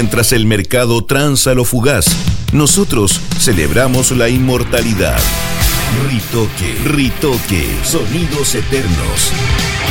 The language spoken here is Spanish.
Mientras el mercado transa lo fugaz, nosotros celebramos la inmortalidad. Ritoque, Ritoque, sonidos eternos.